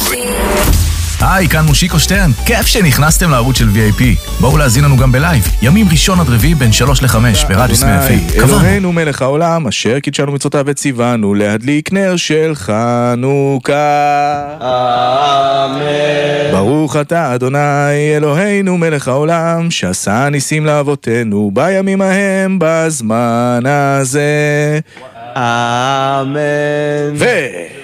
היי, כאן מושיקו שטרן. כיף שנכנסתם לערוץ של VIP. בואו להזין לנו גם בלייב. ימים ראשון עד רביעי בין 3 ל-5 ברדיוס 100 FM. אלוהינו מלך העולם, אשר קידשנו מצוותיו וציוונו להדליק נר של חנוכה. אמן. ברוך אתה אדוני אלוהינו מלך העולם, שעשה ניסים לאבותינו בימים ההם בזמן הזה. אמן.